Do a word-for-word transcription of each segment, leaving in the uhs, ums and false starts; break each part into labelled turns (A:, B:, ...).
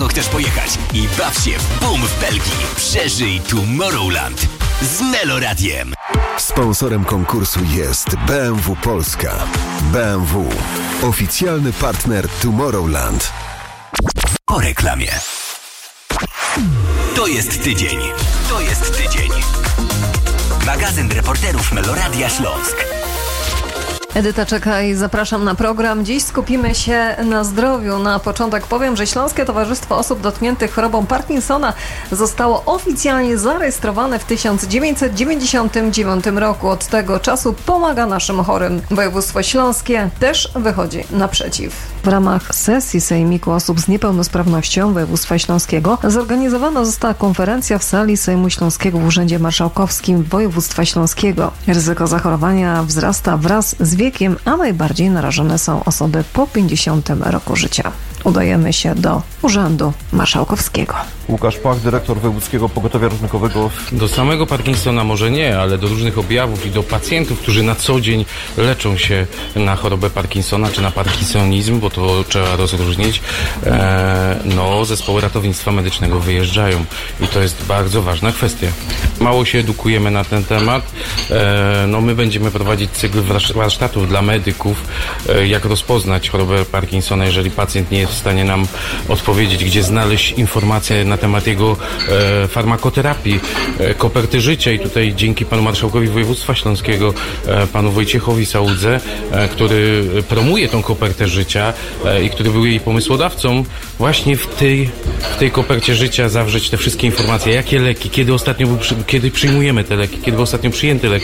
A: pewno chcesz pojechać i baw się w boom w Belgii. Przeżyj Tomorrowland z Meloradiem.
B: Sponsorem konkursu jest B M W Polska. B M W. Oficjalny partner Tomorrowland.
A: Po reklamie. To jest tydzień. To jest tydzień. Magazyn reporterów Meloradia Śląsk.
C: Edyta czeka i zapraszam na program. Dziś skupimy się na zdrowiu. Na początek powiem, że Śląskie Towarzystwo Osób Dotkniętych Chorobą Parkinsona zostało oficjalnie zarejestrowane w tysiąc dziewięćset dziewięćdziesiątym dziewiątym roku. Od tego czasu pomaga naszym chorym. Województwo Śląskie też wychodzi naprzeciw. W ramach sesji Sejmiku Osób z Niepełnosprawnością Województwa Śląskiego zorganizowana została konferencja w sali Sejmu Śląskiego w Urzędzie Marszałkowskim Województwa Śląskiego. Ryzyko zachorowania wzrasta wraz z wiekiem, a najbardziej narażone są osoby po pięćdziesiątym roku życia. Udajemy się do Urzędu Marszałkowskiego.
D: Łukasz Pach, dyrektor Wojewódzkiego Pogotowia Ratunkowego.
E: Do samego Parkinsona może nie, ale do różnych objawów i do pacjentów, którzy na co dzień leczą się na chorobę Parkinsona czy na parkinsonizm, bo to trzeba rozróżnić, e, no zespoły ratownictwa medycznego wyjeżdżają i to jest bardzo ważna kwestia. Mało się edukujemy na ten temat. E, no my będziemy prowadzić cykl warsztatów dla medyków, e, jak rozpoznać chorobę Parkinsona, jeżeli pacjent nie jest w stanie nam odpowiedzieć, gdzie znaleźć informacje na temat jego e, farmakoterapii, e, koperty życia i tutaj dzięki panu marszałkowi województwa śląskiego, e, panu Wojciechowi Sałudze, e, który promuje tą kopertę życia e, i który był jej pomysłodawcą, właśnie w tej, w tej kopercie życia zawrzeć te wszystkie informacje, jakie leki, kiedy ostatnio był, kiedy przyjmujemy te leki, kiedy był ostatnio przyjęty lek,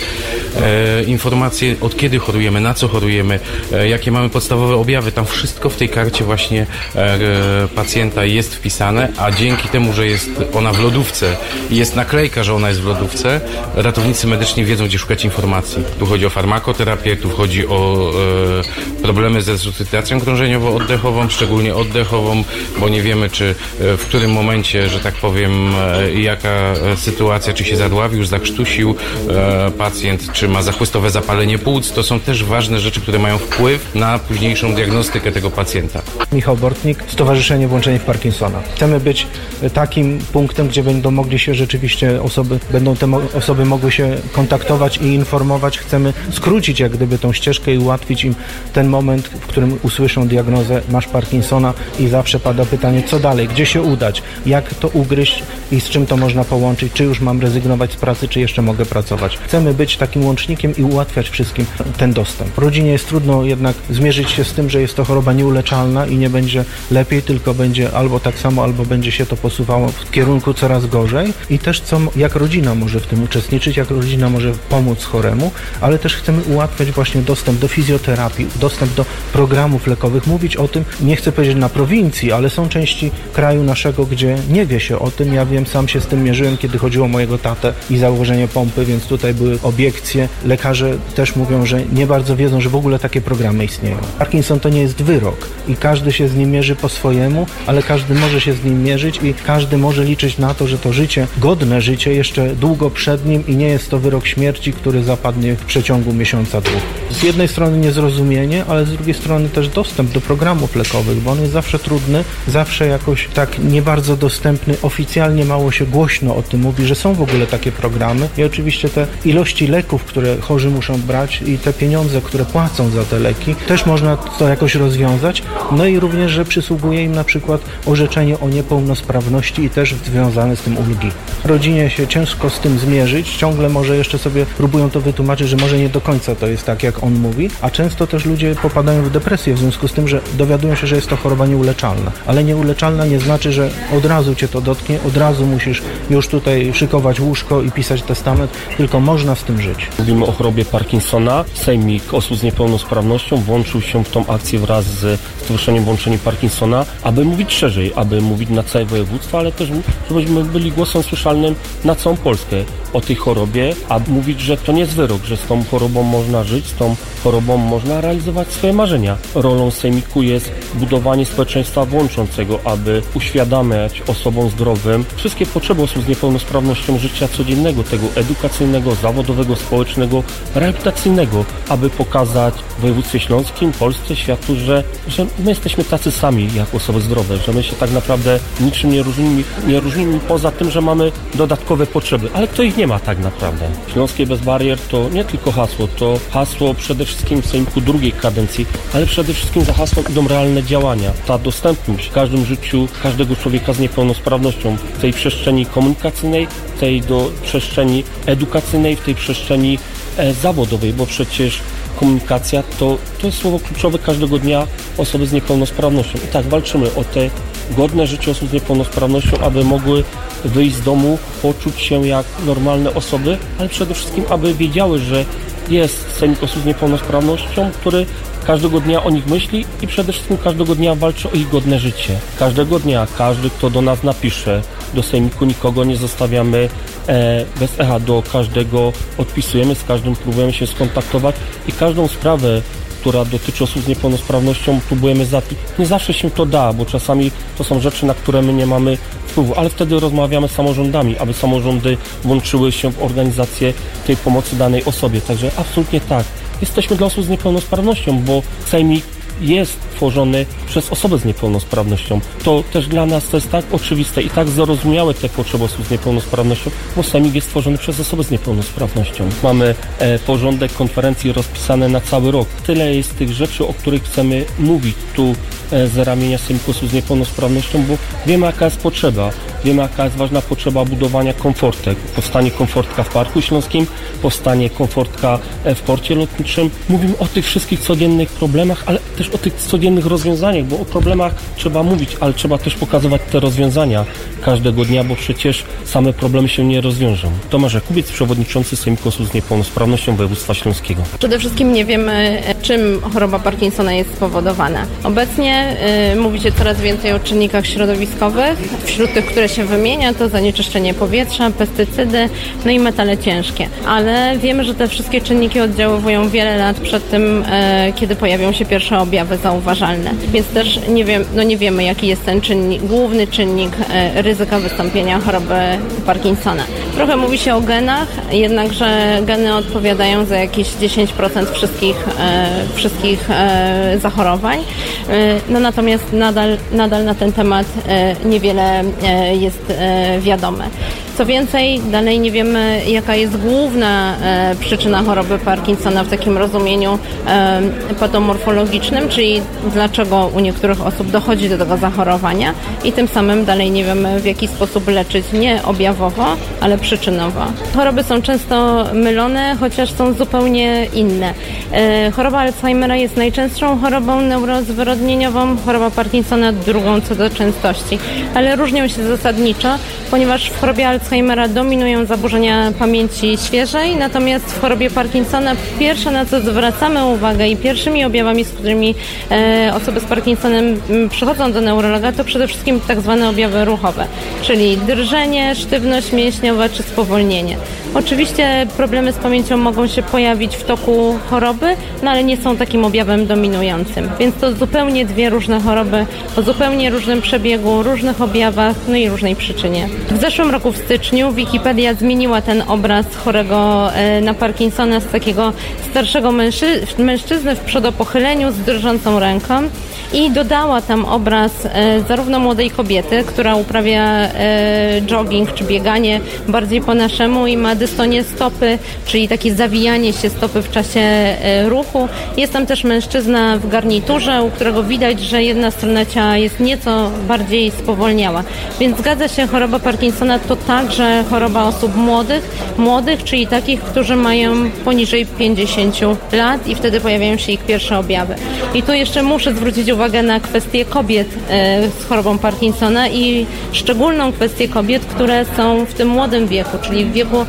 E: e, informacje od kiedy chorujemy, na co chorujemy, e, jakie mamy podstawowe objawy, tam wszystko w tej karcie właśnie e, pacjenta jest wpisane, a dzięki temu, że jest ona w lodówce i jest naklejka, że ona jest w lodówce, ratownicy medyczni wiedzą, gdzie szukać informacji. Tu chodzi o farmakoterapię, tu chodzi o e, problemy z resuscytacją krążeniowo-oddechową, szczególnie oddechową, bo nie wiemy, czy e, w którym momencie, że tak powiem, e, jaka sytuacja, czy się zadławił, już zakrztusił e, pacjent, czy ma zachłystowe zapalenie płuc. To są też ważne rzeczy, które mają wpływ na późniejszą diagnostykę tego pacjenta.
F: Michał Bortnik, Stowarzyszenie Włączeni w Parkinsona. Chcemy być takim punktem, gdzie będą mogli się rzeczywiście osoby, będą te mo- osoby mogły się kontaktować i informować. Chcemy skrócić jak gdyby tą ścieżkę i ułatwić im ten moment, w którym usłyszą diagnozę, masz Parkinsona i zawsze pada pytanie, co dalej, gdzie się udać, jak to ugryźć i z czym to można połączyć, czy już mam rezygnować z pracy, czy jeszcze mogę pracować. Chcemy być takim łącznikiem i ułatwiać wszystkim ten dostęp. Rodzinie jest trudno jednak zmierzyć się z tym, że jest to choroba nieuleczalna i nie będzie lepiej, tylko będzie albo tak samo, albo będzie się to posuwało w kierunku coraz gorzej i też co, jak rodzina może w tym uczestniczyć, jak rodzina może pomóc choremu, ale też chcemy ułatwiać właśnie dostęp do fizjoterapii, dostęp do programów lekowych, mówić o tym, nie chcę powiedzieć na prowincji, ale są części kraju naszego, gdzie nie wie się o tym. Ja wiem, sam się z tym mierzyłem, kiedy chodziło o mojego tatę i założenie pompy, więc tutaj były obiekcje. Lekarze też mówią, że nie bardzo wiedzą, że w ogóle takie programy istnieją. Parkinson to nie jest wyrok i każdy się z nim mierzy po swojemu, ale każdy może się z nim mierzyć i każdy może liczyć na to, że to życie, godne życie jeszcze długo przed nim i nie jest to wyrok śmierci, który zapadnie w przeciągu miesiąca, dwóch. Z jednej strony niezrozumienie, ale z drugiej strony też dostęp do programów lekowych, bo on jest zawsze trudny, zawsze jakoś tak nie bardzo dostępny. Oficjalnie mało się głośno o tym mówi, że są w ogóle takie programy i oczywiście te ilości leków, które chorzy muszą brać i te pieniądze, które płacą za te leki, też można to jakoś rozwiązać. No i również, że przysługuje im na przykład orzeczenie o niepełnosprawności i też związane z tym ulgi. Rodzinie się ciężko z tym zmierzyć, ciągle może jeszcze sobie próbują to wytłumaczyć, że może nie do końca to jest tak, jak on mówi, a często też ludzie popadają w depresję w związku z tym, że dowiadują się, że jest to choroba nieuleczalna. Ale nieuleczalna nie znaczy, że od razu cię to dotknie, od razu musisz już tutaj szykować łóżko i pisać testament, tylko można z tym żyć.
G: Mówimy o chorobie Parkinsona. Sejmik Osób z Niepełnosprawnością włączył się w tą akcję wraz z Stowarzyszeniem Włączeni Parkinsona, aby mówić szerzej, aby mówić na całe województwo, ale też żebyśmy byli głosem słyszalnym na całą Polskę o tej chorobie, a mówić, że to nie jest wyrok, że z tą chorobą można żyć, z tą chorobą można realizować realizować swoje marzenia. Rolą sejmiku jest budowanie społeczeństwa włączącego, aby uświadamiać osobom zdrowym wszystkie potrzeby osób z niepełnosprawnością życia codziennego, tego edukacyjnego, zawodowego, społecznego, rehabilitacyjnego, aby pokazać w województwie śląskim, Polsce, światu, że, że my jesteśmy tacy sami jak osoby zdrowe, że my się tak naprawdę niczym nie różnimy, nie różnimy poza tym, że mamy dodatkowe potrzeby, ale kto ich nie ma tak naprawdę. Śląskie bez barier to nie tylko hasło, to hasło przede wszystkim w sejmiku drugiej kadencji, ale przede wszystkim za hasłem idą realne działania. Ta dostępność w każdym życiu każdego człowieka z niepełnosprawnością w tej przestrzeni komunikacyjnej, w tej do przestrzeni edukacyjnej, w tej przestrzeni e, zawodowej, bo przecież komunikacja to, to jest słowo kluczowe każdego dnia osoby z niepełnosprawnością. I tak walczymy o te godne życie osób z niepełnosprawnością, aby mogły wyjść z domu, poczuć się jak normalne osoby, ale przede wszystkim, aby wiedziały, że jest sejmik osób z niepełnosprawnością, który każdego dnia o nich myśli i przede wszystkim każdego dnia walczy o ich godne życie. Każdego dnia, każdy, kto do nas napisze, do sejmiku nikogo nie zostawiamy e, bez echa, do każdego odpisujemy, z każdym próbujemy się skontaktować i każdą sprawę, która dotyczy osób z niepełnosprawnością, próbujemy załatwić. Nie zawsze się to da, bo czasami to są rzeczy, na które my nie mamy wpływu, ale wtedy rozmawiamy z samorządami, aby samorządy włączyły się w organizację tej pomocy danej osobie. Także absolutnie tak. Jesteśmy dla osób z niepełnosprawnością, bo sejmik jest tworzony przez osobę z niepełnosprawnością. To też dla nas to jest tak oczywiste i tak zrozumiałe te potrzeby osób z niepełnosprawnością, bo sejmik jest tworzony przez osobę z niepełnosprawnością. Mamy e, porządek konferencji rozpisany na cały rok. Tyle jest tych rzeczy, o których chcemy mówić tu e, z ramienia sejmiku osób z niepełnosprawnością, bo wiemy, jaka jest potrzeba. Wiemy, jaka jest ważna potrzeba budowania komfortek. Powstanie komfortka w Parku Śląskim, powstanie komfortka w porcie lotniczym. Mówimy o tych wszystkich codziennych problemach, ale też o tych codziennych rozwiązaniach, bo o problemach trzeba mówić, ale trzeba też pokazywać te rozwiązania każdego dnia, bo przecież same problemy się nie rozwiążą. Tomasz Jakubiec, przewodniczący Sejmiku Osób z Niepełnosprawnością Województwa Śląskiego.
H: Przede wszystkim nie wiemy, czym choroba Parkinsona jest spowodowana. Obecnie y, mówi się coraz więcej o czynnikach środowiskowych. Wśród tych, które się wymienia, to zanieczyszczenie powietrza, pestycydy, no i metale ciężkie. Ale wiemy, że te wszystkie czynniki oddziaływują wiele lat przed tym, y, kiedy pojawią się pierwsze objawy zauważalne. Więc też nie, wiem, no nie wiemy, jaki jest ten czynnik, główny czynnik y, ryzyka wystąpienia choroby Parkinsona. Trochę mówi się o genach, jednakże geny odpowiadają za jakieś dziesięć procent wszystkich, e, wszystkich e, zachorowań. E, no natomiast nadal, nadal na ten temat e, niewiele e, jest e, wiadome. Co więcej, dalej nie wiemy, jaka jest główna e, przyczyna choroby Parkinsona w takim rozumieniu e, patomorfologicznym, czyli dlaczego u niektórych osób dochodzi do tego zachorowania i tym samym dalej nie wiemy, w jaki sposób leczyć, nie objawowo, ale przyczynowo. Choroby są często mylone, chociaż są zupełnie inne. E, choroba Alzheimera jest najczęstszą chorobą neurozwyrodnieniową, choroba Parkinsona drugą co do częstości, ale różnią się zasadniczo, ponieważ w chorobie Alzheimera dominują zaburzenia pamięci świeżej, natomiast w chorobie Parkinsona pierwsze, na co zwracamy uwagę i pierwszymi objawami, z którymi e, osoby z Parkinsonem m, przychodzą do neurologa, to przede wszystkim tak zwane objawy ruchowe, czyli drżenie, sztywność mięśniowa czy spowolnienie. Oczywiście problemy z pamięcią mogą się pojawić w toku choroby, no ale nie są takim objawem dominującym. Więc to zupełnie dwie różne choroby o zupełnie różnym przebiegu, różnych objawach, no i różnej przyczynie. W zeszłym roku w styczniu Wikipedia zmieniła ten obraz chorego na Parkinsona z takiego starszego mężczy- mężczyzny w przodopochyleniu z drżącą ręką i dodała tam obraz e, zarówno młodej kobiety, która uprawia e, jogging czy bieganie bardziej po naszemu i ma dystonię stopy, czyli takie zawijanie się stopy w czasie e, ruchu. Jest tam też mężczyzna w garniturze, u którego widać, że jedna strona ciała jest nieco bardziej spowolniała. Więc zgadza się, choroba Parkinsona to także choroba osób młodych, młodych, czyli takich, którzy mają poniżej pięćdziesięciu lat i wtedy pojawiają się ich pierwsze objawy. I tu jeszcze muszę zwrócić uwagę na kwestię kobiet e, z chorobą Parkinsona i szczególną kwestię kobiet, które są w tym młodym wieku, czyli w wieku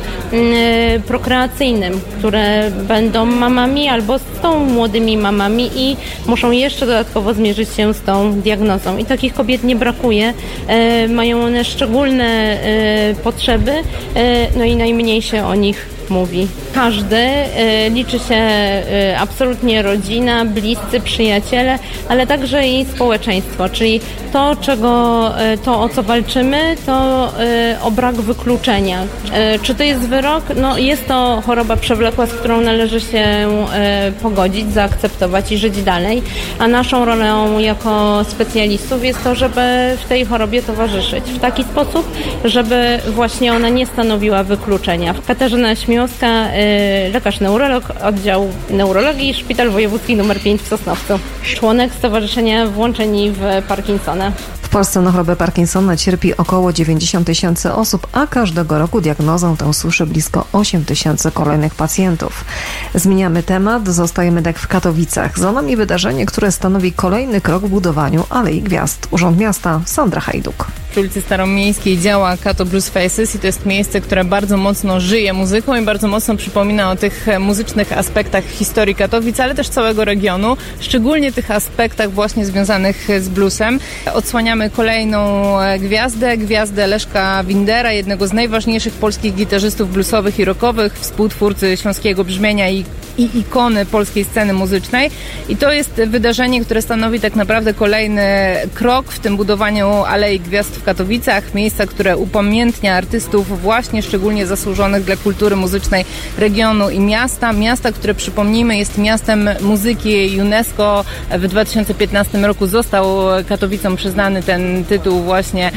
H: e, prokreacyjnym, które będą mamami albo są młodymi mamami i muszą jeszcze dodatkowo zmierzyć się z tą diagnozą. I takich kobiet nie brakuje. E, mają one szczególne e, potrzeby, e, no i najmniej się o nich mówi. Każdy, y, liczy się y, absolutnie rodzina, bliscy, przyjaciele, ale także i społeczeństwo, czyli to, czego, y, to o co walczymy, to y, o brak wykluczenia. Y, czy to jest wyrok? No jest to choroba przewlekła, z którą należy się y, pogodzić, zaakceptować i żyć dalej, a naszą rolą jako specjalistów jest to, żeby w tej chorobie towarzyszyć w taki sposób, żeby właśnie ona nie stanowiła wykluczenia. Katarzyna Śmiłowska, y, lekarz neurolog, oddział neurologii, Szpital Wojewódzki numer pięć w Sosnowcu. Członek Stowarzyszenia Włączeni w Parkinsona.
C: W Polsce na chorobę Parkinsona cierpi około dziewięćdziesiąt tysięcy osób, a każdego roku diagnozę tę słyszy blisko osiem tysięcy kolejnych pacjentów. Zmieniamy temat, zostajemy tak w Katowicach. Za nami wydarzenie, które stanowi kolejny krok w budowaniu Alei Gwiazd. Urząd Miasta, Sandra Hajduk.
I: Przy ulicy Staromiejskiej działa Kato Blues Faces i to jest miejsce, które bardzo mocno żyje muzyką i bardzo mocno przypomina o tych muzycznych aspektach historii Katowic, ale też całego regionu, szczególnie tych aspektach właśnie związanych z bluesem. Odsłaniamy kolejną gwiazdę, gwiazdę Leszka Windera, jednego z najważniejszych polskich gitarzystów bluesowych i rockowych, współtwórcy śląskiego brzmienia i i ikony polskiej sceny muzycznej. I to jest wydarzenie, które stanowi tak naprawdę kolejny krok w tym budowaniu Alei Gwiazd w Katowicach, miejsca, które upamiętnia artystów właśnie szczególnie zasłużonych dla kultury muzycznej regionu i miasta. Miasta, które przypomnijmy jest miastem muzyki UNESCO. W dwa tysiące piętnastym roku został Katowicom przyznany ten tytuł właśnie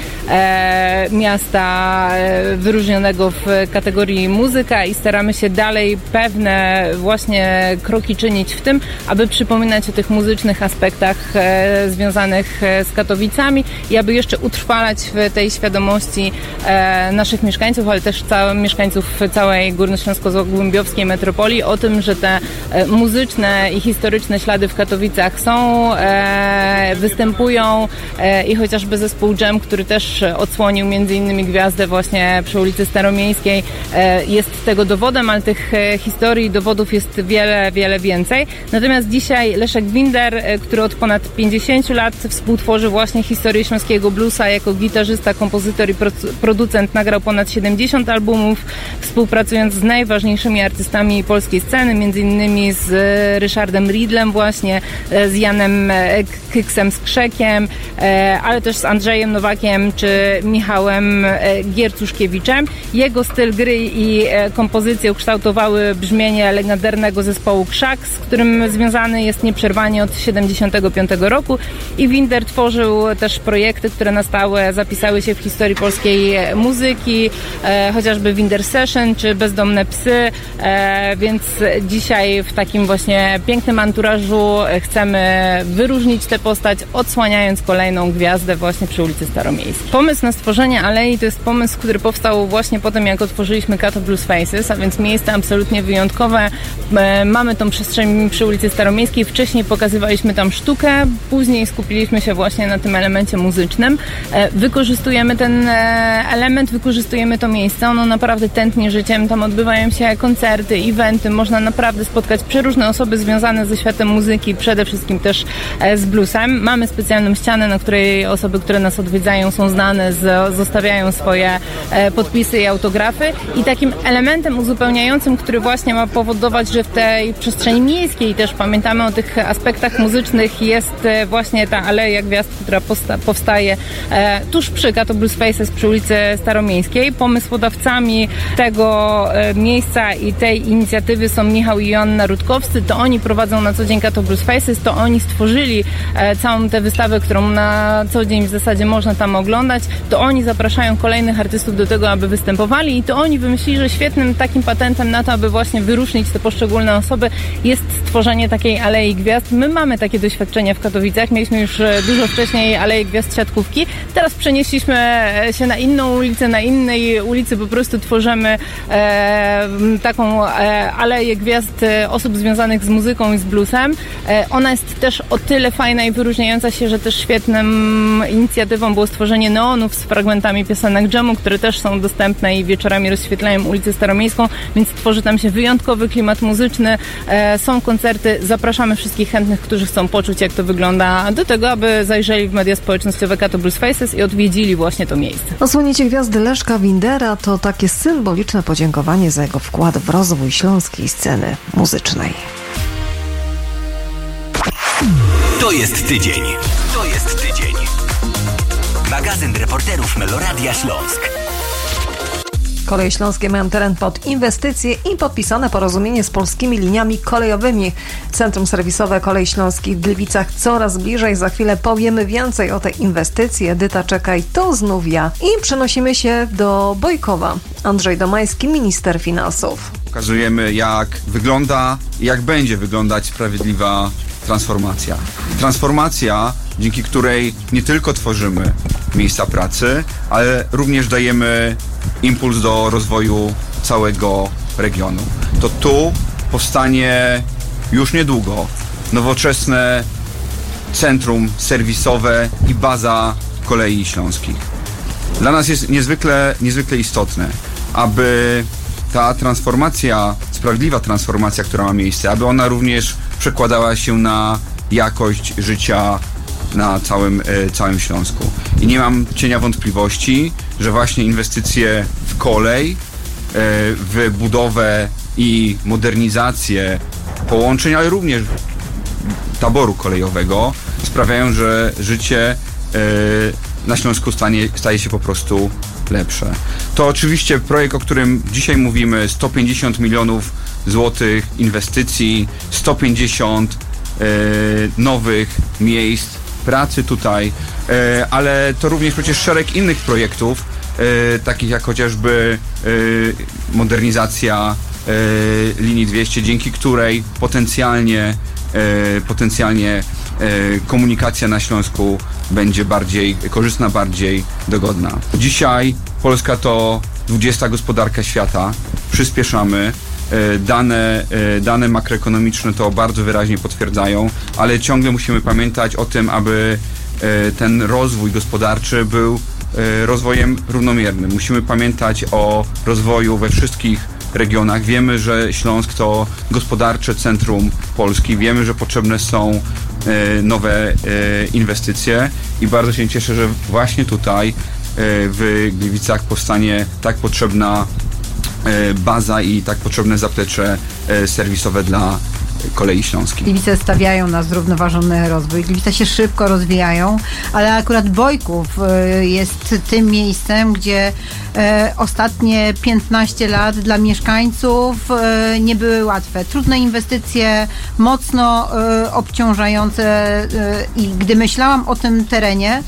I: e, miasta e, wyróżnionego w kategorii muzyka i staramy się dalej pewne właśnie kroki czynić w tym, aby przypominać o tych muzycznych aspektach e, związanych e, z Katowicami i aby jeszcze utrwalać w tej świadomości e, naszych mieszkańców, ale też całych mieszkańców całej górnośląsko-zagłębiowskiej metropolii o tym, że te e, muzyczne i historyczne ślady w Katowicach są, e, występują e, i chociażby zespół Dżem, który też odsłonił między innymi gwiazdę właśnie przy ulicy Staromiejskiej, e, jest tego dowodem, ale tych e, historii, dowodów jest wiele, wiele więcej. Natomiast dzisiaj Leszek Winder, który od ponad pięćdziesięciu lat współtworzy właśnie historię śląskiego bluesa jako gitarzysta, kompozytor i producent, nagrał ponad siedemdziesiąt albumów, współpracując z najważniejszymi artystami polskiej sceny, między innymi z Ryszardem Ridlem właśnie, z Janem Kyksem Skrzekiem, ale też z Andrzejem Nowakiem czy Michałem Giercuszkiewiczem. Jego styl gry i kompozycje ukształtowały brzmienie legendarnego zespołu Krzak, z którym związany jest nieprzerwanie od siedemdziesiątego piątego roku i Winder tworzył też projekty, które na stałe zapisały się w historii polskiej muzyki, e, chociażby Winder Session czy Bezdomne Psy, e, więc dzisiaj w takim właśnie pięknym anturażu chcemy wyróżnić tę postać, odsłaniając kolejną gwiazdę właśnie przy ulicy Staromiejskiej. Pomysł na stworzenie alei to jest pomysł, który powstał właśnie po tym, jak otworzyliśmy Kato Blues Faces, a więc miejsce absolutnie wyjątkowe. Mamy tą przestrzeń przy ulicy Staromiejskiej, wcześniej pokazywaliśmy tam sztukę, później skupiliśmy się właśnie na tym elemencie muzycznym. Wykorzystujemy ten element, wykorzystujemy to miejsce, ono naprawdę tętni życiem, tam odbywają się koncerty, eventy, można naprawdę spotkać przeróżne osoby związane ze światem muzyki, przede wszystkim też z bluesem. Mamy specjalną ścianę, na której osoby, które nas odwiedzają, są znane, z, zostawiają swoje podpisy i autografy i takim elementem uzupełniającym, który właśnie ma powodować, że w tej przestrzeni miejskiej też pamiętamy o tych aspektach muzycznych, jest właśnie ta Aleja Gwiazd, która posta- powstaje e, tuż przy Kato Blues Faces przy ulicy Staromiejskiej. Pomysłodawcami tego e, miejsca i tej inicjatywy są Michał i Joanna Rutkowscy. To oni prowadzą na co dzień Kato Blues Faces, to oni stworzyli e, całą tę wystawę, którą na co dzień w zasadzie można tam oglądać. To oni zapraszają kolejnych artystów do tego, aby występowali i to oni wymyślili, że świetnym takim patentem na to, aby właśnie wyróżnić te poszczególne osoby, jest stworzenie takiej Alei Gwiazd. My mamy takie doświadczenia w Katowicach. Mieliśmy już dużo wcześniej Aleję Gwiazd siatkówki. Teraz przenieśliśmy się na inną ulicę, na innej ulicy po prostu tworzymy e, taką e, Aleję Gwiazd osób związanych z muzyką i z bluesem. E, ona jest też o tyle fajna i wyróżniająca się, że też świetną inicjatywą było stworzenie neonów z fragmentami piosenek dżemu, które też są dostępne i wieczorami rozświetlają ulicę Staromiejską, więc tworzy tam się wyjątkowy klimat muzyczny. E, są koncerty. Zapraszamy wszystkich chętnych, którzy chcą poczuć, jak to wygląda, do tego, aby zajrzeli w media społecznościowe Kato Blues Faces i od odwiedzili właśnie to miejsce.
C: Osłonięcie gwiazdy Leszka Windera to takie symboliczne podziękowanie za jego wkład w rozwój śląskiej sceny muzycznej.
A: To jest tydzień. To jest tydzień. Magazyn reporterów Meloradia Śląsk.
C: Koleje Śląskie mają teren pod inwestycje i podpisane porozumienie z polskimi liniami kolejowymi. Centrum serwisowe Kolei Śląskich w Gliwicach coraz bliżej. Za chwilę powiemy więcej o tej inwestycji. Edyta Czekaj, to znów ja. I przenosimy się do Bojkowa. Andrzej Domański, minister finansów.
J: Pokazujemy, jak wygląda i jak będzie wyglądać sprawiedliwa transformacja. Transformacja, dzięki której nie tylko tworzymy miejsca pracy, ale również dajemy impuls do rozwoju całego regionu. To tu powstanie już niedługo nowoczesne centrum serwisowe i baza Kolei Śląskich. Dla nas jest niezwykle, niezwykle istotne, aby ta transformacja, sprawiedliwa transformacja, która ma miejsce, aby ona również przekładała się na jakość życia na całym, e, całym Śląsku. I nie mam cienia wątpliwości, że właśnie inwestycje w kolej, e, w budowę i modernizację połączeń, ale również taboru kolejowego sprawiają, że życie e, na Śląsku stanie, staje się po prostu lepsze. To oczywiście projekt, o którym dzisiaj mówimy, sto pięćdziesiąt milionów złotych inwestycji, sto pięćdziesiąt e, nowych miejsc pracy tutaj, e, ale to również przecież szereg innych projektów, e, takich jak chociażby e, modernizacja e, linii dwieście, dzięki której potencjalnie, e, potencjalnie e, komunikacja na Śląsku będzie bardziej korzystna, bardziej dogodna. Dzisiaj Polska to dwudziesta gospodarka świata, przyspieszamy. Dane, dane makroekonomiczne to bardzo wyraźnie potwierdzają, ale ciągle musimy pamiętać o tym, aby ten rozwój gospodarczy był rozwojem równomiernym. Musimy pamiętać o rozwoju we wszystkich regionach. Wiemy, że Śląsk to gospodarcze centrum Polski. Wiemy, że potrzebne są nowe inwestycje i bardzo się cieszę, że właśnie tutaj w Gliwicach powstanie tak potrzebna baza i tak potrzebne zaplecze serwisowe dla Kolei Śląskich.
K: Gliwice stawiają na zrównoważony rozwój. Gliwice się szybko rozwijają, ale akurat Bojków jest tym miejscem, gdzie ostatnie piętnaście lat dla mieszkańców nie były łatwe. Trudne inwestycje, mocno obciążające i gdy myślałam o tym terenie,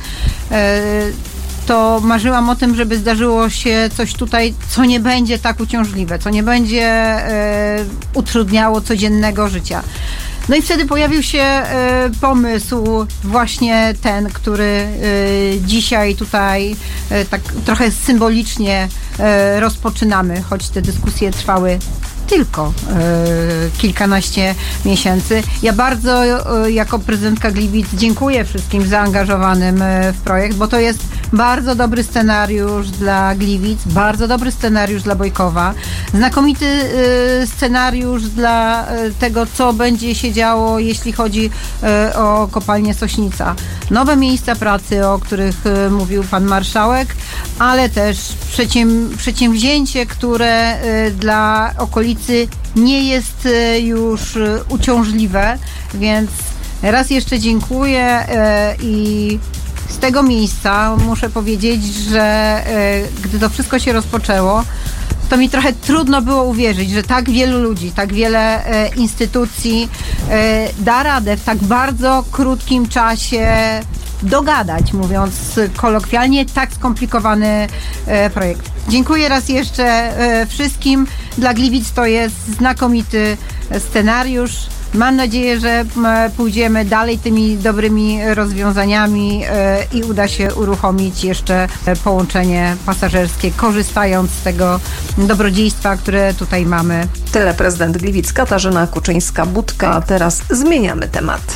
K: to marzyłam o tym, żeby zdarzyło się coś tutaj, co nie będzie tak uciążliwe, co nie będzie e, utrudniało codziennego życia. No i wtedy pojawił się e, pomysł właśnie ten, który e, dzisiaj tutaj e, tak trochę symbolicznie e, rozpoczynamy, choć te dyskusje trwały tylko e, kilkanaście miesięcy. Ja bardzo e, jako prezydentka Gliwic dziękuję wszystkim zaangażowanym e, w projekt, bo to jest bardzo dobry scenariusz dla Gliwic, bardzo dobry scenariusz dla Bojkowa, znakomity e, scenariusz dla e, tego, co będzie się działo, jeśli chodzi e, o kopalnię Sośnica. Nowe miejsca pracy, o których e, mówił pan marszałek, ale też przedsięw- przedsięwzięcie, które e, dla okolicy nie jest już uciążliwe, więc raz jeszcze dziękuję i z tego miejsca muszę powiedzieć, że gdy to wszystko się rozpoczęło, to mi trochę trudno było uwierzyć, że tak wielu ludzi, tak wiele instytucji da radę w tak bardzo krótkim czasie dogadać, mówiąc kolokwialnie, tak skomplikowany e, projekt. Dziękuję raz jeszcze e, wszystkim. Dla Gliwic to jest znakomity scenariusz. Mam nadzieję, że m, pójdziemy dalej tymi dobrymi rozwiązaniami e, i uda się uruchomić jeszcze połączenie pasażerskie, korzystając z tego dobrodziejstwa, które tutaj mamy.
C: Tyle prezydent Gliwic Katarzyna Kuczyńska-Budka. Teraz zmieniamy temat.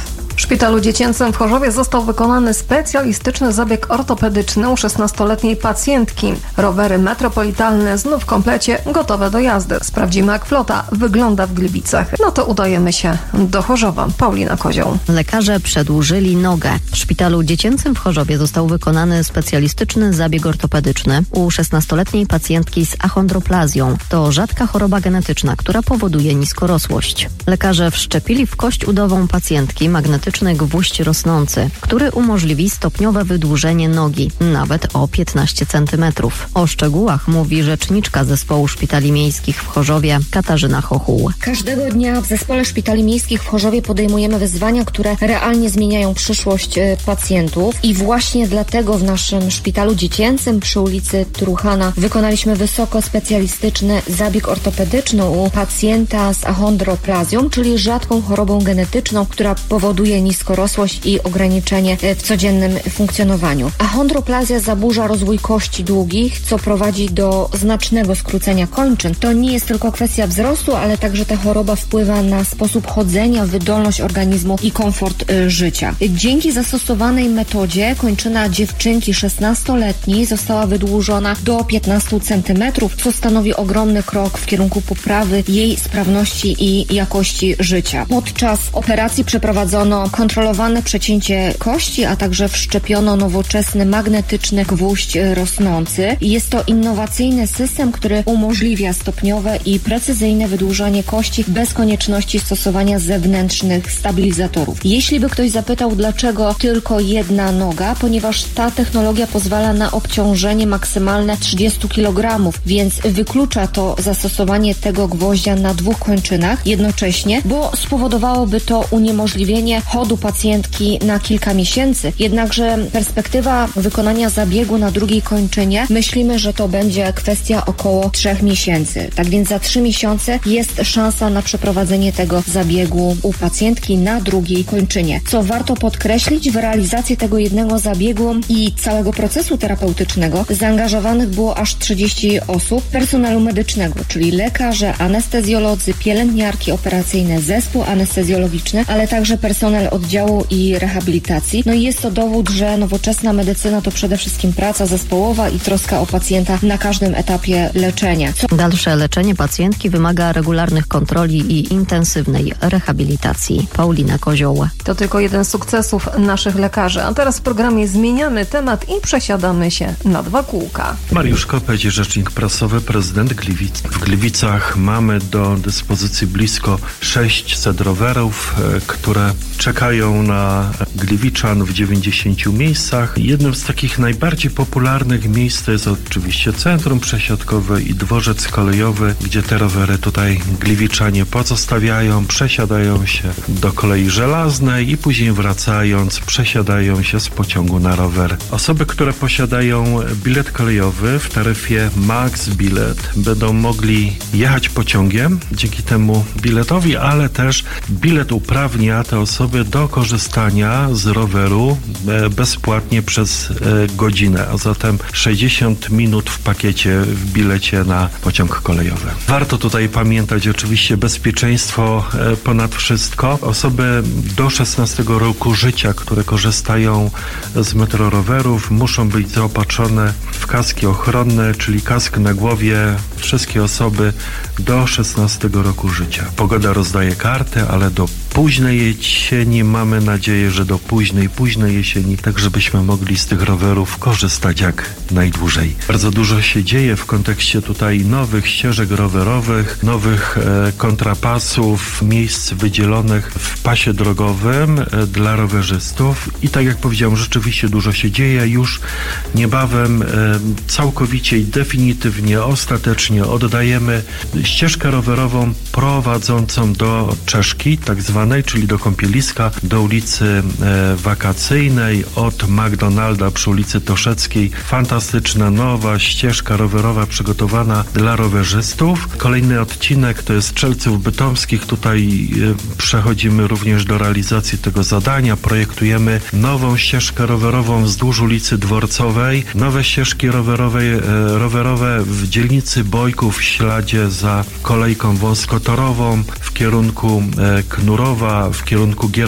C: szpitalu dziecięcym w Chorzowie został wykonany specjalistyczny zabieg ortopedyczny u szesnastoletniej pacjentki. Rowery metropolitalne znów w komplecie, gotowe do jazdy. Sprawdzimy, jak flota wygląda w Gliwicach. No to udajemy się do Chorzowa. Paulina Kozioł.
L: Lekarze przedłużyli nogę. W szpitalu dziecięcym w Chorzowie został wykonany specjalistyczny zabieg ortopedyczny u szesnastoletniej pacjentki z achondroplazją. To rzadka choroba genetyczna, która powoduje niskorosłość. Lekarze wszczepili w kość udową pacjentki magnetyczny gwóźdź rosnący, który umożliwi stopniowe wydłużenie nogi, nawet o piętnaście centymetrów. O szczegółach mówi rzeczniczka Zespołu Szpitali Miejskich w Chorzowie Katarzyna Chochuł.
M: Każdego dnia w Zespole Szpitali Miejskich w Chorzowie podejmujemy wyzwania, które realnie zmieniają przyszłość pacjentów i właśnie dlatego w naszym szpitalu dziecięcym przy ulicy Truchana wykonaliśmy wysoko specjalistyczny zabieg ortopedyczny u pacjenta z achondroplazją, czyli rzadką chorobą genetyczną, która powoduje niskorosłość i ograniczenie w codziennym funkcjonowaniu. Achondroplazja zaburza rozwój kości długich, co prowadzi do znacznego skrócenia kończyn. To nie jest tylko kwestia wzrostu, ale także ta choroba wpływa na sposób chodzenia, wydolność organizmu i komfort y, życia. Dzięki zastosowanej metodzie kończyna dziewczynki szesnastoletniej została wydłużona do piętnastu centymetrów, co stanowi ogromny krok w kierunku poprawy jej sprawności i jakości życia. Podczas operacji przeprowadzono kontrolowane przecięcie kości, a także wszczepiono nowoczesny magnetyczny gwóźdź rosnący. Jest to innowacyjny system, który umożliwia stopniowe i precyzyjne wydłużanie kości bez konieczności stosowania zewnętrznych stabilizatorów. Jeśli by ktoś zapytał, dlaczego tylko jedna noga, ponieważ ta technologia pozwala na obciążenie maksymalne trzydzieści kilogramów, więc wyklucza to zastosowanie tego gwoździa na dwóch kończynach jednocześnie, bo spowodowałoby to uniemożliwienie chodu pacjentki na kilka miesięcy. Jednakże perspektywa wykonania zabiegu na drugiej kończynie, myślimy, że to będzie kwestia około trzech miesięcy. Tak więc za trzy miesiące jest szansa na przeprowadzenie tego zabiegu u pacjentki na drugiej kończynie. Co warto podkreślić, w realizację tego jednego zabiegu i całego procesu terapeutycznego zaangażowanych było aż trzydzieści osób personelu medycznego, czyli lekarze, anestezjolodzy, pielęgniarki operacyjne, zespół anestezjologiczny, ale także personel oddziału i rehabilitacji. No i jest to dowód, że nowoczesna medycyna to przede wszystkim praca zespołowa i troska o pacjenta na każdym etapie leczenia. Co...
L: Dalsze leczenie pacjentki wymaga regularnych kontroli i intensywnej rehabilitacji. Paulina Kozioł.
C: To tylko jeden z sukcesów naszych lekarzy. A teraz w programie zmieniamy temat i przesiadamy się na dwa kółka.
N: Mariusz Kopeć, rzecznik prasowy, prezydent Gliwic. W Gliwicach mamy do dyspozycji blisko sześćset rowerów, które czekają na Gliwiczan w dziewięćdziesięciu miejscach. Jednym z takich najbardziej popularnych miejsc to jest oczywiście centrum przesiadkowe i dworzec kolejowy, gdzie te rowery tutaj Gliwiczanie pozostawiają, przesiadają się do kolei żelaznej i później wracając przesiadają się z pociągu na rower. Osoby, które posiadają bilet kolejowy w taryfie Max Bilet będą mogli jechać pociągiem dzięki temu biletowi, ale też bilet uprawnia te osoby do korzystania z roweru bezpłatnie przez godzinę, a zatem sześćdziesiąt minut w pakiecie w bilecie na pociąg kolejowy. Warto tutaj pamiętać oczywiście bezpieczeństwo ponad wszystko. Osoby do szesnastego roku życia, które korzystają z metrorowerów, muszą być zaopatrzone w kaski ochronne, czyli kask na głowie wszystkie osoby do szesnastego roku życia. Pogoda rozdaje karty, ale do późnej jesieni mamy nadzieję, że do późnej, późnej jesieni, tak żebyśmy mogli z tych rowerów korzystać jak najdłużej. Bardzo dużo się dzieje w kontekście tutaj nowych ścieżek rowerowych, nowych e, kontrapasów, miejsc wydzielonych w pasie drogowym e, dla rowerzystów i tak jak powiedziałem, rzeczywiście dużo się dzieje. Już niebawem e, całkowicie i definitywnie, ostatecznie oddajemy ścieżkę rowerową prowadzącą do Czeszki, tak zwanej, czyli do kąpieliska, do ulicy e, Wakacyjnej, od McDonalda przy ulicy Toszeckiej. Fantastyczna, nowa ścieżka rowerowa przygotowana dla rowerzystów. Kolejny odcinek to jest Strzelców Bytomskich. Tutaj e, przechodzimy również do realizacji tego zadania. Projektujemy nową ścieżkę rowerową wzdłuż ulicy Dworcowej. Nowe ścieżki rowerowe, e, rowerowe w dzielnicy Bojków w śladzie za kolejką wąskotorową w kierunku e, Knurowa, w kierunku Gierałtowa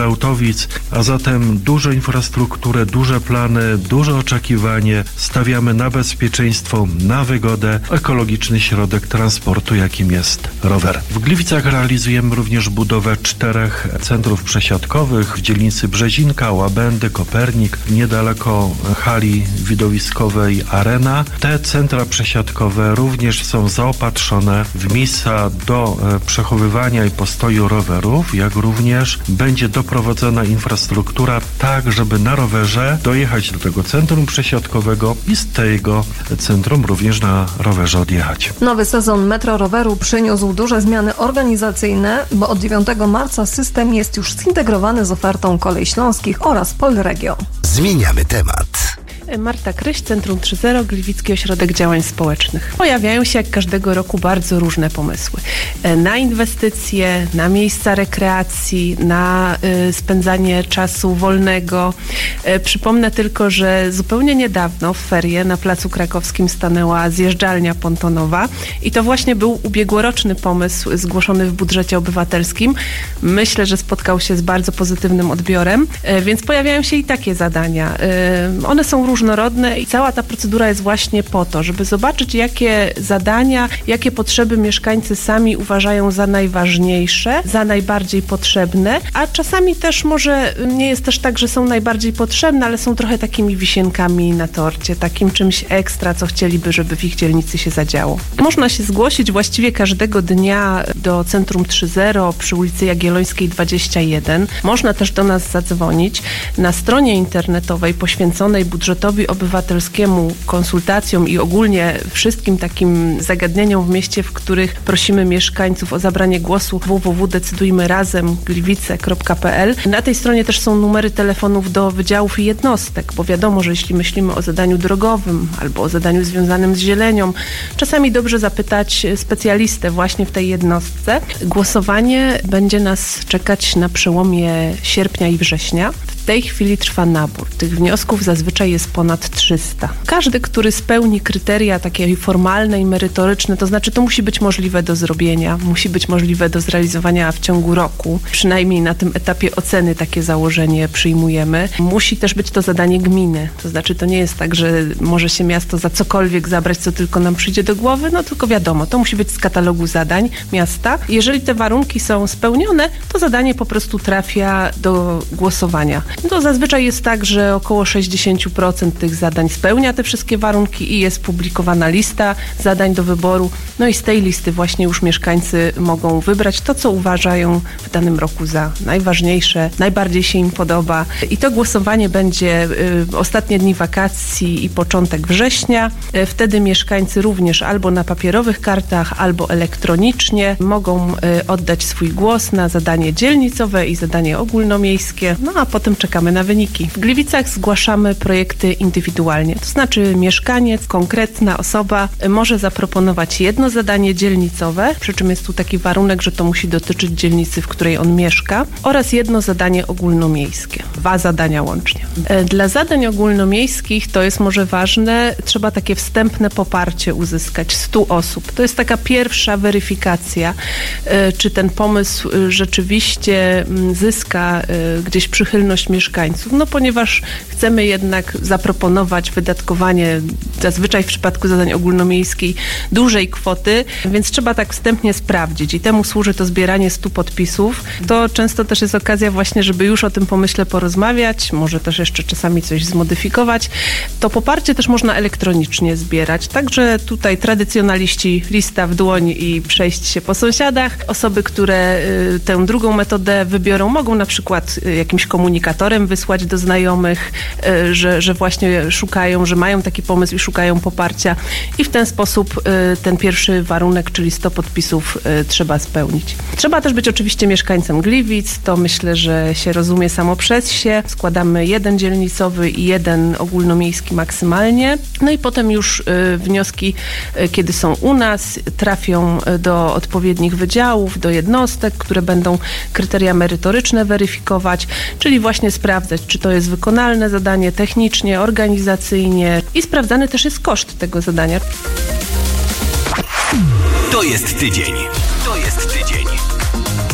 N: Krautowic, a zatem dużą infrastrukturę, duże plany, duże oczekiwanie. Stawiamy na bezpieczeństwo, na wygodę, ekologiczny środek transportu, jakim jest rower. W Gliwicach realizujemy również budowę czterech centrów przesiadkowych w dzielnicy Brzezinka, Łabędy, Kopernik, niedaleko hali widowiskowej Arena. Te centra przesiadkowe również są zaopatrzone w miejsca do przechowywania i postoju rowerów, jak również będzie doprowadzona infrastruktura tak, żeby na rowerze dojechać do tego centrum przesiadkowego i z tego centrum również na rowerze odjechać.
C: Nowy sezon Metro Roweru przyniósł duże zmiany organizacyjne, bo od dziewiątego marca system jest już zintegrowany z ofertą Kolei Śląskich oraz Polregio.
A: Zmieniamy temat.
O: Marta Kryś, Centrum trzy zero, Gliwicki Ośrodek Działań Społecznych. Pojawiają się jak każdego roku bardzo różne pomysły. Na inwestycje, na miejsca rekreacji, na y, spędzanie czasu wolnego. Y, przypomnę tylko, że zupełnie niedawno w ferie na Placu Krakowskim stanęła zjeżdżalnia pontonowa i to właśnie był ubiegłoroczny pomysł zgłoszony w budżecie obywatelskim. Myślę, że spotkał się z bardzo pozytywnym odbiorem, y, więc pojawiają się i takie zadania. Y, one są różne. Różnorodne i cała ta procedura jest właśnie po to, żeby zobaczyć, jakie zadania, jakie potrzeby mieszkańcy sami uważają za najważniejsze, za najbardziej potrzebne, a czasami też może nie jest też tak, że są najbardziej potrzebne, ale są trochę takimi wisienkami na torcie, takim czymś ekstra, co chcieliby, żeby w ich dzielnicy się zadziało. Można się zgłosić właściwie każdego dnia do Centrum trzy zero przy ulicy Jagiellońskiej dwadzieścia jeden. Można też do nas zadzwonić na stronie internetowej poświęconej budżetowi obywatelskiemu, konsultacjom i ogólnie wszystkim takim zagadnieniom w mieście, w których prosimy mieszkańców o zabranie głosu, w w w kropka decydujmy razem gliwice kropka p l. Na tej stronie też są numery telefonów do wydziałów i jednostek, bo wiadomo, że jeśli myślimy o zadaniu drogowym albo o zadaniu związanym z zielenią, czasami dobrze zapytać specjalistę właśnie w tej jednostce. Głosowanie będzie nas czekać na przełomie sierpnia i września. W tej chwili trwa nabór. Tych wniosków zazwyczaj jest ponad trzysta. Każdy, który spełni kryteria takie formalne i merytoryczne, to znaczy to musi być możliwe do zrobienia, musi być możliwe do zrealizowania w ciągu roku. Przynajmniej na tym etapie oceny takie założenie przyjmujemy. Musi też być to zadanie gminy. To znaczy to nie jest tak, że może się miasto za cokolwiek zabrać, co tylko nam przyjdzie do głowy, no tylko wiadomo, to musi być z katalogu zadań miasta. Jeżeli te warunki są spełnione, to zadanie po prostu trafia do głosowania. To zazwyczaj jest tak, że około sześćdziesiąt procent tych zadań spełnia te wszystkie warunki i jest publikowana lista zadań do wyboru. No i z tej listy właśnie już mieszkańcy mogą wybrać to, co uważają w danym roku za najważniejsze, najbardziej się im podoba. I to głosowanie będzie y, ostatnie dni wakacji i początek września. Y, wtedy mieszkańcy również albo na papierowych kartach, albo elektronicznie mogą y, oddać swój głos na zadanie dzielnicowe i zadanie ogólnomiejskie. No a potem czekamy na wyniki. W Gliwicach zgłaszamy projekty indywidualnie. To znaczy mieszkaniec, konkretna osoba może zaproponować jedno zadanie dzielnicowe, przy czym jest tu taki warunek, że to musi dotyczyć dzielnicy, w której on mieszka, oraz jedno zadanie ogólnomiejskie. Dwa zadania łącznie. Dla zadań ogólnomiejskich, to jest może ważne, trzeba takie wstępne poparcie uzyskać stu osób. To jest taka pierwsza weryfikacja, czy ten pomysł rzeczywiście zyska gdzieś przychylność mieszkańców, no ponieważ chcemy jednak zaproponować wydatkowanie zazwyczaj w przypadku zadań ogólnomiejskiej dużej kwoty, więc trzeba tak wstępnie sprawdzić i temu służy to zbieranie stu podpisów. To często też jest okazja właśnie, żeby już o tym pomyśle porozmawiać, może też jeszcze czasami coś zmodyfikować. To poparcie też można elektronicznie zbierać, także tutaj tradycjonaliści lista w dłoń i przejść się po sąsiadach. Osoby, które y, tę drugą metodę wybiorą, mogą na przykład y, jakimś komunikatorem wysłać do znajomych, y, że, że właśnie szukają, że mają taki pomysł i szukają poparcia i w ten sposób y, ten pierwszy warunek, czyli sto podpisów y, trzeba spełnić. Trzeba też być oczywiście mieszkańcem Gliwic, to myślę, że się rozumie samo przez się. Składamy jeden dzielnicowy i jeden ogólnomiejski maksymalnie. No i potem już y, wnioski, y, kiedy są u nas, trafią y, do odpowiednich wydziałów, do jednostek, które będą kryteria merytoryczne weryfikować, czyli właśnie sprawdzać, czy to jest wykonalne zadanie technicznie, organizacyjnie i sprawdzany też jest koszt tego zadania.
A: To jest tydzień. To jest tydzień.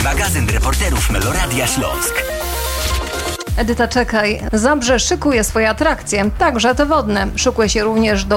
A: Magazyn reporterów Meloradia Śląsk.
C: Edyta Czekaj. Zabrze szykuje swoje atrakcje, także te wodne. Szykuje się również do